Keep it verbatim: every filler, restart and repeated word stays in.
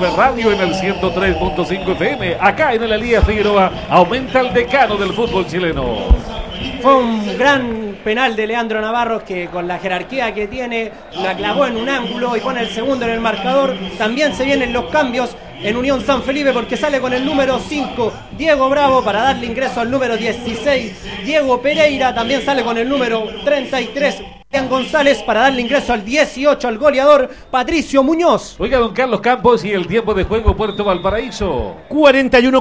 M Radio en el ciento tres punto cinco F M. Acá en el Elías Figueroa aumenta el decano del fútbol chileno. Fue un gran penal de Leandro Navarro que con la jerarquía que tiene la clavó en un ángulo y pone el segundo en el marcador. También se vienen los cambios en Unión San Felipe porque sale con el número cinco Diego Bravo para darle ingreso al número dieciséis Diego Pereira. También sale con el número treinta y tres Ian González para darle ingreso al dieciocho al goleador Patricio Muñoz. Oiga, don Carlos Campos, y el tiempo de juego Puerto Valparaíso. cuarenta y uno